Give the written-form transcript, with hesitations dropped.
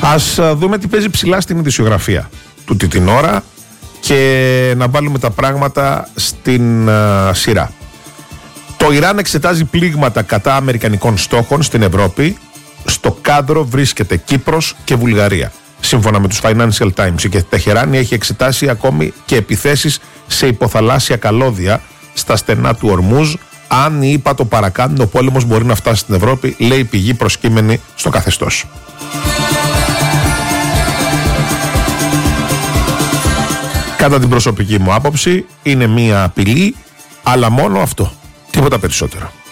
Ας δούμε τι παίζει ψηλά στην ειδησιογραφία τούτη την ώρα και να βάλουμε τα πράγματα στην σειρά. Το Ιράν εξετάζει πλήγματα κατά αμερικανικών στόχων στην Ευρώπη. Στο κάδρο βρίσκεται Κύπρος και Βουλγαρία. Σύμφωνα με τους Financial Times, η Τεχεράνη έχει εξετάσει ακόμη και επιθέσεις σε υποθαλάσσια καλώδια στα στενά του Ορμούζ. Αν οι ΗΠΑ το παρακάνουν, ο πόλεμος μπορεί να φτάσει στην Ευρώπη, λέει πηγή προσκύμενη στο καθεστώς. Κατά την προσωπική μου άποψη, είναι μία απειλή, αλλά μόνο αυτό. Τίποτα περισσότερο.